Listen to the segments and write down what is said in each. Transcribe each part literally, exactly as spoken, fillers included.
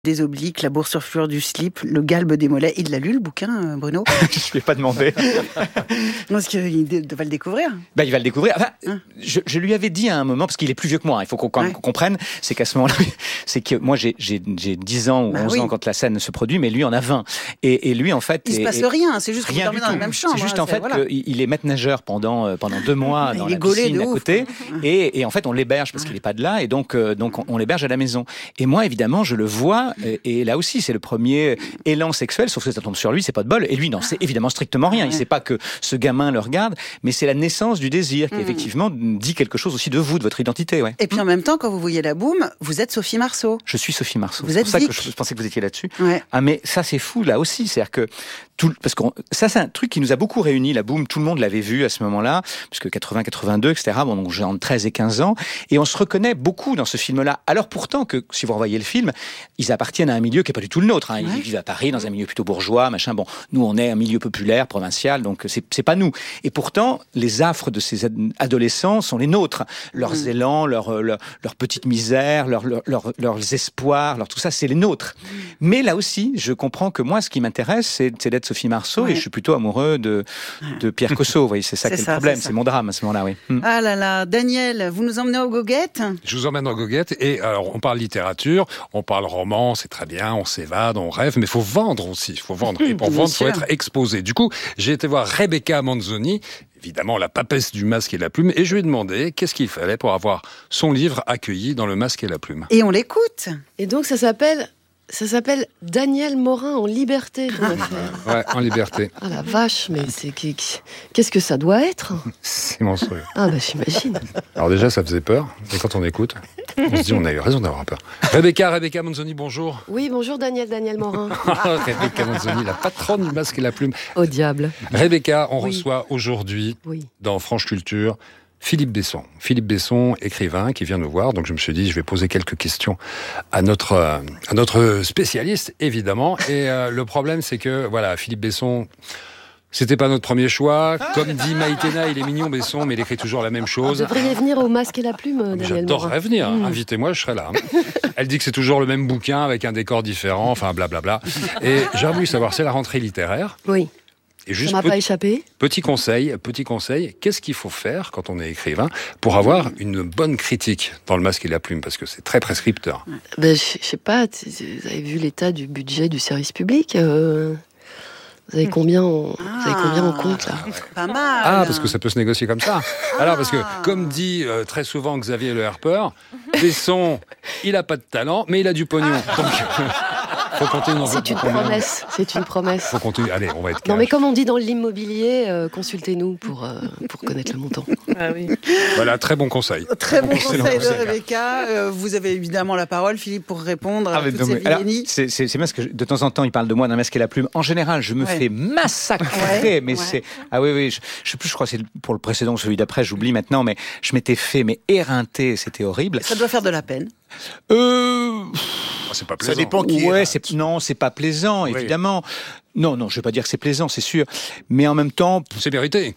Des obliques, la boursouflure du slip, le galbe des mollets. Il l'a lu, le bouquin, Bruno? Je ne lui ai pas demandé. Parce qu'il va le découvrir. Ben, il va le découvrir. Enfin, hein je, je lui avais dit à un moment, parce qu'il est plus vieux que moi, hein, il faut qu'on, qu'on, ouais. qu'on comprenne, c'est qu'à ce moment-là, c'est que moi j'ai, j'ai, j'ai dix ans ou bah onze oui. ans quand la scène se produit, mais lui en a vingt. Et, et lui, en fait... Il ne se passe et, rien, c'est juste qu'il dormait dans la même chambre. C'est juste hein, en fait voilà. qu'il est maître nageur pendant, pendant deux mois dans la piscine à côté. Et, et en fait, on l'héberge parce qu'il n'est pas de là. Et donc, euh, donc on, on l'héberge à la maison. Et moi, évidemment, je le vois. Et, et là aussi, c'est le premier élan sexuel, sauf que ça tombe sur lui, c'est pas de bol. Et lui, non, c'est évidemment strictement rien. Il sait pas que ce gamin le regarde, mais c'est la naissance du désir qui, mmh. effectivement, dit quelque chose aussi de vous, de votre identité. Ouais. Et puis en même temps, quand vous voyez la boum, vous êtes Sophie Marceau. Je suis Sophie Marceau. Vous c'est êtes pour ça Vic. que je pensais que vous étiez là-dessus. Ouais. Ah, mais ça, c'est fou, là aussi. C'est-à-dire que tout, parce que ça, c'est un truc qui nous a beaucoup réunis, la boum. Tout le monde l'avait vu à ce moment-là, puisque quatre-vingts, quatre-vingt-deux, et cetera. Bon, donc j'ai entre treize et quinze ans. Et on se reconnaît beaucoup dans ce film-là. Alors pourtant que, si vous revoyez le film, ils appartiennent à un milieu qui n'est pas du tout le nôtre. Hein. Ils ouais. vivent à Paris, dans un milieu plutôt bourgeois, machin. Bon, nous, on est un milieu populaire, provincial, donc c'est, c'est pas nous. Et pourtant, les affres de ces adolescents sont les nôtres. Leurs mmh. élans, leurs leur, leur petites misères, leur, leur, leur, leurs espoirs, leur, tout ça, c'est les nôtres. Mmh. Mais là aussi, je comprends que moi, ce qui m'intéresse, c'est, c'est d'être Sophie Marceau, ouais. et je suis plutôt amoureux de, de Pierre Cosso. Vous voyez, c'est ça c'est qui est ça, le problème, c'est, c'est mon drame à ce moment-là, oui. Mmh. Ah là là, Daniel, vous nous emmenez aux goguettes ? Je vous emmène aux goguettes, et alors, on parle littérature, on parle roman, c'est très bien, on s'évade, on rêve, mais il faut vendre aussi, il faut vendre. Et pour vendre, il faut être exposé. Du coup, j'ai été voir Rebecca Manzoni, évidemment la papesse du Masque et la Plume, et je lui ai demandé qu'est-ce qu'il fallait pour avoir son livre accueilli dans le Masque et la Plume. Et on l'écoute. Et donc ça s'appelle... Ça s'appelle Daniel Morin en liberté. Ouais, en liberté. Ah la vache, mais c'est qu'est-ce que ça doit être ? C'est monstrueux. Ah bah j'imagine. Alors déjà, ça faisait peur, et quand on écoute, on se dit on a eu raison d'avoir peur. Rebecca, Rebecca Manzoni, bonjour. Oui, bonjour Daniel, Daniel Morin. Rebecca Manzoni, la patronne du Masque et la Plume. Au diable. Rebecca, on oui. reçoit aujourd'hui, oui. dans Franche Culture, Philippe Besson. Philippe Besson, écrivain, qui vient nous voir. Donc je me suis dit, je vais poser quelques questions à notre, euh, à notre spécialiste, évidemment. Et euh, le problème, c'est que, voilà, Philippe Besson... C'était pas notre premier choix. Comme dit Maïtena, il est mignon, Besson, mais il écrit toujours la même chose. Vous devriez venir au Masque et la Plume, Daniel Morin. J'adorerais venir. Mmh. Invitez-moi, je serai là. Elle dit que c'est toujours le même bouquin avec un décor différent, enfin blablabla. Et j'ai voulu savoir, c'est la rentrée littéraire. Oui. Et juste ça m'a petit, pas échappé. Petit conseil, petit conseil, qu'est-ce qu'il faut faire quand on est écrivain pour avoir une bonne critique dans le Masque et la Plume, parce que c'est très prescripteur. Ben, je sais pas, vous avez vu l'état du budget du service public euh... Vous avez combien on, ah, vous avez combien on compte là ? Pas mal. Ah, parce que ça peut se négocier comme ça. Ah. Alors, parce que, comme dit euh, très souvent Xavier Le Harper, Besson, il a pas de talent, mais il a du pognon. Donc, faut compter une C'est une promesse. C'est une promesse. Faut compter. Allez, on va être cash. Non, mais comme on dit dans l'immobilier, euh, consultez-nous pour euh, pour connaître le montant. Ah oui. Voilà, très bon conseil. Très bon conseil de Rebecca. Euh, vous avez évidemment la parole, Philippe, pour répondre à ah, toutes non, ces vilainies. C'est, c'est, c'est bien parce que de temps en temps, il parle de moi dans Masque et la Plume. En général, je me ouais. fais massacrer, ouais. mais ouais. c'est ah oui oui, je, je sais plus, je crois que c'est pour le précédent ou celui d'après, j'oublie maintenant, mais je m'étais fait mais éreinter, c'était horrible. Ça doit faire de la peine. Euh... C'est pas plaisant. Ça dépend qui. Ouais, c'est... non, c'est pas plaisant, oui. évidemment. Non, non, je vais pas dire que c'est plaisant, c'est sûr. Mais en même temps... C'est mérité.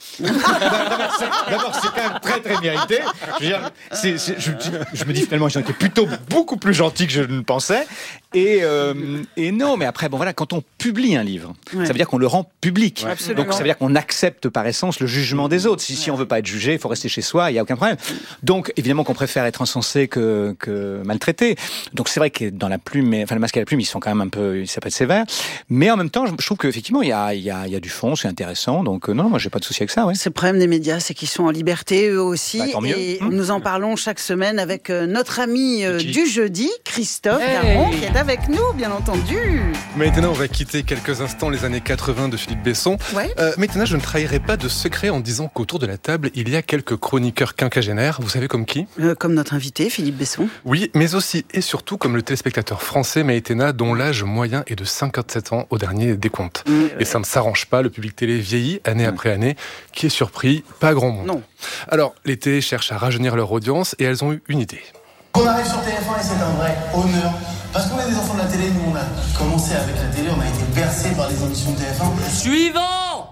D'abord, c'est quand même très, très mérité. Je, veux dire, c'est, c'est, je, je me dis finalement, j'en étais plutôt beaucoup plus gentil que je ne pensais. Et, euh, et non, mais après, bon voilà, quand on publie un livre, ouais. ça veut dire qu'on le rend public. Ouais, donc ça veut dire qu'on accepte par essence le jugement des autres. Si, ouais. si on veut pas être jugé, il faut rester chez soi, il y a aucun problème. Donc évidemment qu'on préfère être encensé que, que maltraité. Donc c'est vrai que dans la plume, enfin le Masque et la Plume, ils sont quand même un peu, ça peut être sévère. Mais en même temps, je, je trouve qu'effectivement, il y a, il y a, il y a du fond, c'est intéressant. Donc euh, non, moi j'ai pas de souci avec ça. Ouais. C'est le problème des médias, c'est qu'ils sont en liberté eux aussi. Bah, tant mieux. Et mmh. nous en parlons chaque semaine avec euh, notre ami euh, du jeudi, Christophe hey. Caron, qui est avec nous, bien entendu. Maintenant, on va quitter quelques instants les années quatre-vingts de Philippe Besson. Ouais. Euh, maintenant, je ne trahirai pas de secret en disant qu'autour de la table, il y a quelques chroniqueurs quinquagénaires. Vous savez comme qui ? euh, Comme notre invité, Philippe Besson. Oui, mais aussi et surtout comme le téléspectateur français Maïtena, dont l'âge moyen est de cinquante-sept ans au dernier décompte. Mmh, et ouais. ça ne s'arrange pas, le public télé vieillit année mmh. après année. Qui est surpris ? Pas grand monde. Non. Alors, les télés cherchent à rajeunir leur audience et elles ont eu une idée. On arrive sur T F un et c'est un vrai honneur. Parce qu'on est des enfants de la télé, nous on a commencé avec la télé, on a été bercés par les ambitions de T F un. Suivant.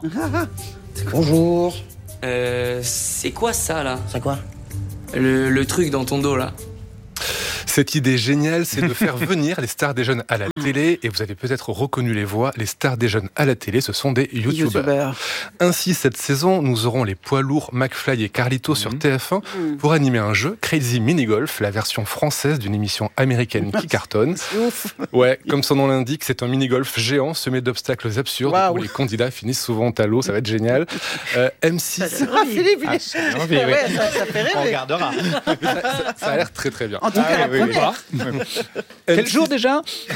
Bonjour. Euh, c'est quoi ça là ? C'est quoi ? le, le truc dans ton dos là. Cette idée géniale, c'est de faire venir les stars des jeunes à la télé. Et vous avez peut-être reconnu les voix. Les stars des jeunes à la télé, ce sont des youtubeurs. YouTubers. Ainsi, cette saison, nous aurons les poids lourds McFly et Carlito mmh. sur T F un mmh. pour animer un jeu, Crazy Mini Golf, la version française d'une émission américaine qui cartonne. C'est ouf. Ouais, comme son nom l'indique, c'est un mini-golf géant semé d'obstacles absurdes wow. où les candidats finissent souvent à l'eau. Ça va être génial. Euh, M six. Ça, ah, Philippe, il est... ah, envie, oui. ouais, ça, ça fait rêver. On regardera. ça, ça, ça a l'air très très bien. En tout ah, cas, oui, la première. Oui. Quel jour déjà?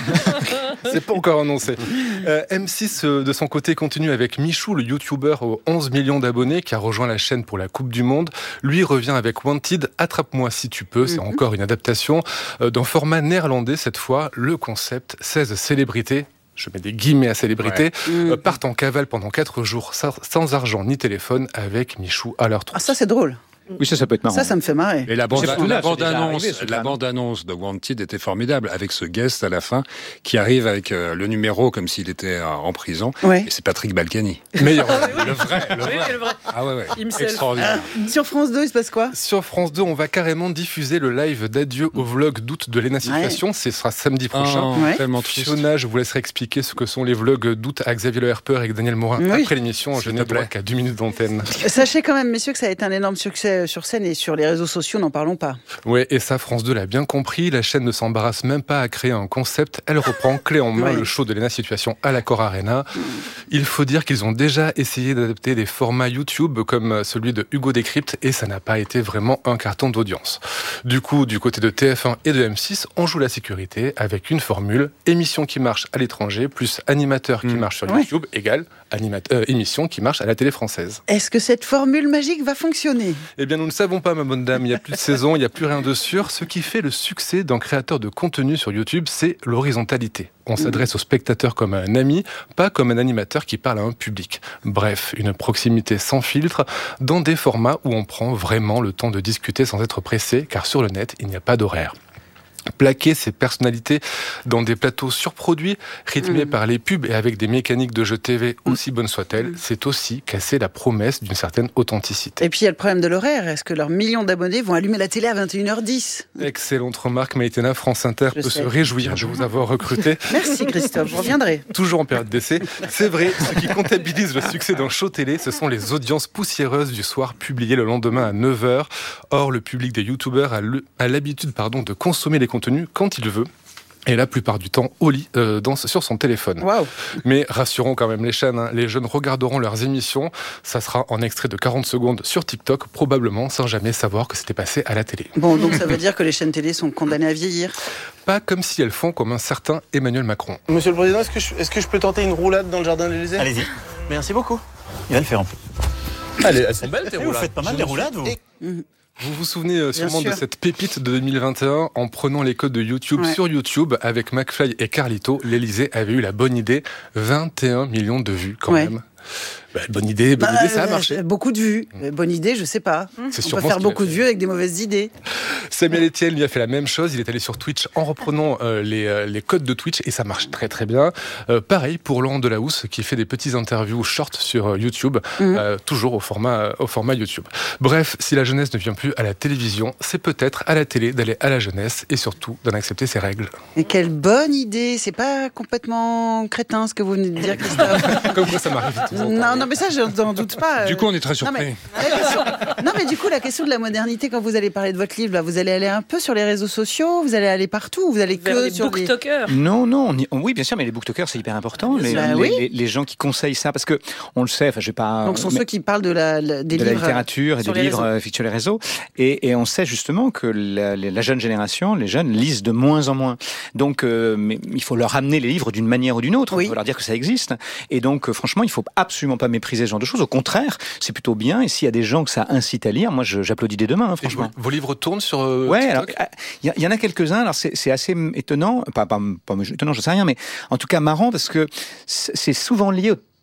C'est pas encore annoncé. Euh, M six, euh, de son côté, continue avec Michou, le youtubeur aux onze millions d'abonnés qui a rejoint la chaîne pour la Coupe du Monde. Lui revient avec Wanted, Attrape-moi si tu peux. C'est mm-hmm. encore une adaptation euh, d'un format néerlandais cette fois. Le concept, seize célébrités, je mets des guillemets à célébrité, ouais. mmh. euh, partent en cavale pendant quatre jours sans, sans argent ni téléphone avec Michou à leur trousse. Ah ça c'est drôle. Oui, ça, ça peut être marrant. Ça, ça me fait marrer. Et la bande-annonce la bande annonce, la bande annonce de Wanted était formidable, avec ce guest à la fin, qui arrive avec euh, le numéro comme s'il était euh, en prison. Ouais. Et c'est Patrick Balkany. Meilleur. le vrai, le vrai. Oui, le vrai. Ah ouais, ouais. Extraordinaire. Ah. Sur France deux, il se passe quoi? Sur France deux, on va carrément diffuser le live d'adieu au vlog d'août de Léna Situation. Ouais. Ce sera samedi prochain. Oh, ouais. Tellement triste. Fiona, je vous laisserai expliquer ce que sont les vlogs d'août à Xavier Le Harper et Daniel Morin oui. après l'émission. Je n'ai droit qu'à deux minutes d'antenne. Sachez quand même, messieurs, que ça a été un énorme succès sur scène et sur les réseaux sociaux, n'en parlons pas. Oui, et ça, France deux l'a bien compris. La chaîne ne s'embarrasse même pas à créer un concept. Elle reprend clé en main ouais. le show de Léna Situation à l'Accor Arena. Il faut dire qu'ils ont déjà essayé d'adapter des formats YouTube comme celui de Hugo Décrypte et ça n'a pas été vraiment un carton d'audience. Du coup, du côté de T F un et de M six, on joue la sécurité avec une formule émission qui marche à l'étranger plus animateur qui mmh. marche sur ouais. YouTube égale animateur, euh, émission qui marche à la télé française. Est-ce que cette formule magique va fonctionner? Eh bien, nous ne savons pas, ma bonne dame. Il n'y a plus de saison, il n'y a plus rien de sûr. Ce qui fait le succès d'un créateur de contenu sur YouTube, c'est l'horizontalité. On s'adresse au spectateur comme à un ami, pas comme un animateur qui parle à un public. Bref, une proximité sans filtre, dans des formats où on prend vraiment le temps de discuter sans être pressé, car sur le net, il n'y a pas d'horaire. Plaquer ces personnalités dans des plateaux surproduits, rythmés mmh. par les pubs et avec des mécaniques de jeux T V aussi bonnes soient-elles, mmh. c'est aussi casser la promesse d'une certaine authenticité. Et puis il y a le problème de l'horaire. Est-ce que leurs millions d'abonnés vont allumer la télé à vingt et une heures dix? Excellente remarque, Maïtena. France Inter je peut sais. se réjouir de vous avoir recruté. Merci Christophe, je reviendrai. Toujours en période d'essai. C'est vrai, ce qui comptabilise le succès d'un show télé, ce sont les audiences poussiéreuses du soir publiées le lendemain à neuf heures. Or, le public des youtubeurs a, le, a l'habitude pardon, de consommer les contenu quand il veut. Et la plupart du temps au lit, euh, dans, sur son téléphone. Wow. Mais rassurons quand même les chaînes, hein, les jeunes regarderont leurs émissions. Ça sera en extrait de quarante secondes sur TikTok, probablement sans jamais savoir que c'était passé à la télé. Bon, donc ça veut dire que les chaînes télé sont condamnées à vieillir? Pas comme si elles font comme un certain Emmanuel Macron. Monsieur le Président, est-ce que je, est-ce que je peux tenter une roulade dans le jardin de l'Élysée? Allez-y. Merci beaucoup. Il va le faire en plus. Allez, elles sont belles tes roulades. Vous faites pas mal de roulades, vous. Et... Vous vous souvenez euh, sûrement de cette pépite de deux mille vingt et un en prenant les codes de YouTube ouais. sur YouTube avec McFly et Carlito. L'Élysée avait eu la bonne idée, vingt et un millions de vues quand ouais. même. Bah, bonne idée, bonne bah, idée, ça a marché. Beaucoup de vues. Mmh. Bonne idée, je sais pas. C'est On peut faire beaucoup de vues avec des mauvaises idées. Samuel Etienne lui a fait la même chose. Il est allé sur Twitch en reprenant euh, les, euh, les codes de Twitch et ça marche très très bien. Euh, pareil pour Laurent Delahousse qui fait des petits interviews short sur euh, YouTube, mmh. euh, toujours au format, euh, au format YouTube. Bref, si la jeunesse ne vient plus à la télévision, c'est peut-être à la télé d'aller à la jeunesse et surtout d'en accepter ses règles. Et quelle bonne idée. C'est pas complètement crétin ce que vous venez de dire, Christophe. Comme quoi ça m'arrive. Non, non, mais ça, je n'en doute pas. Du coup, on est très surpris. Non mais, question... non, mais du coup, la question de la modernité, quand vous allez parler de votre livre, là, vous allez aller un peu sur les réseaux sociaux, vous allez aller partout, vous allez Vers que les sur booktokers. Des... Non, non, on y... oui, bien sûr, mais les booktokers, c'est hyper important. Les, bah, les, oui. les, les gens qui conseillent ça, parce que on le sait, enfin, je vais pas. Donc, ce sont mais... ceux qui parlent de la, la des de livres, la littérature et des livres euh, sur les réseaux. Et, et on sait justement que la, la jeune génération, les jeunes, lisent de moins en moins. Donc, euh, mais il faut leur amener les livres d'une manière ou d'une autre. Oui. Il faut leur dire que ça existe. Et donc, euh, franchement, il faut absolument pas mépriser ce genre de choses. Au contraire, c'est plutôt bien. Et s'il y a des gens que ça incite à lire, moi, je, j'applaudis dès demain, hein, franchement. Vos, vos livres tournent sur euh, ouais, TikTok. Il y, y en a quelques-uns. Alors, c'est, c'est assez étonnant. Pas, pas, pas étonnant, je sais rien, mais en tout cas marrant parce que c'est souvent lié au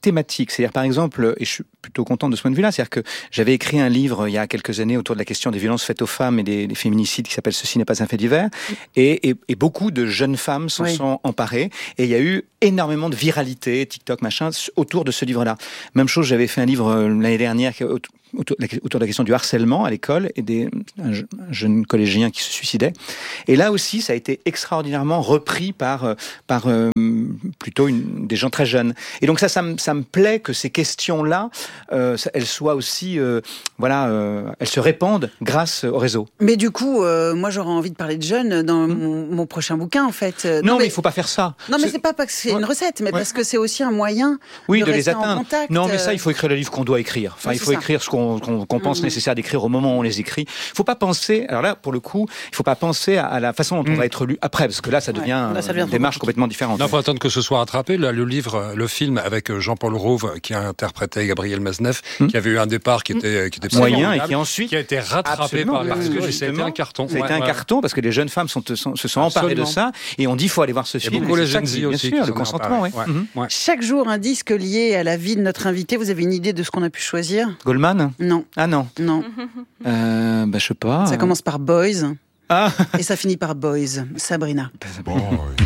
thématiques. C'est-à-dire, par exemple, et je suis plutôt content de ce point de vue-là, c'est-à-dire que j'avais écrit un livre il y a quelques années autour de la question des violences faites aux femmes et des, des féminicides qui s'appelle « Ceci n'est pas un fait divers ». Et, et, et beaucoup de jeunes femmes s'en oui. sont emparées. Et il y a eu énormément de viralité, TikTok, machin, autour de ce livre-là. Même chose, j'avais fait un livre l'année dernière qui autour, autour de la question du harcèlement à l'école et des un jeune collégien qui se suicidait. Et là aussi, ça a été extraordinairement repris par par euh, plutôt une, des gens très jeunes. Et donc ça, ça me ça me plaît que ces questions-là, euh, elles soient aussi, euh, voilà, euh, elles se répandent grâce au réseau. Mais du coup, euh, moi, j'aurais envie de parler de jeunes dans mmh. mon, mon prochain bouquin, en fait. Non, non mais il faut pas faire ça. Non, mais c'est, c'est pas parce que c'est ouais. une recette, mais ouais. parce que c'est aussi un moyen oui, de, de rester les atteindre. En contact. Non, mais ça, il faut écrire le livre qu'on doit écrire. Enfin, ouais, il faut écrire ça. ce qu'on qu'on, qu'on pense mmh. nécessaire d'écrire au moment où on les écrit. Il faut pas penser. Alors là, pour le coup, il faut pas penser à, à la façon dont mmh. on va être lu après, parce que là, ça devient ouais, là, ça une démarche complètement différente. Il faut attendre que ce soit rattrapé. Là, le livre, le film avec Jean-Paul Rouve qui a interprété Gabriel Maznev, mmh. qui avait eu un départ qui était qui était moyen et qui ensuite qui a été rattrapé par parce que ça a été un carton. Ça a été un carton parce que les jeunes femmes sont, sont, se sont emparées de ça et on dit il faut aller voir ce film. Et beaucoup les jeunes filles aussi. Bien sûr, le consentement, oui. Chaque jour, un disque lié à la vie de notre invité. Vous avez une idée de ce qu'on a pu choisir ? Goldman ? Non. Ah non. Non. Euh, bah, je sais pas. Ça commence par Boys. Ah. Et ça finit par Boys. Sabrina. Bon,